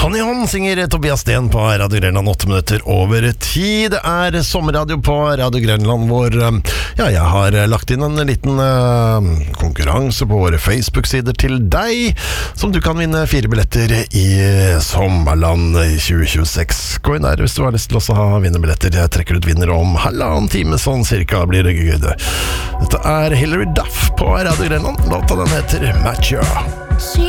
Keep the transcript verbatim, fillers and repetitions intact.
Tony Hånd synger Tobias Sten på Radio Grenland, åtte minutter over tid. Det er sommerradio på Radio Grenland, hvor ja, jeg har lagt inn en liten uh, konkurranse på våre Facebook-sider til deg, som du kan vinne fire billetter i Sommerland i tjue tjueseks. Gå inn der hvis du har lyst til å ha vinnerbilletter. Jeg trekker ut vinner om halvannen time, sånn cirka blir det gøy. Dette er Hilary Duff på Radio Grenland. Låta den heter Matcha.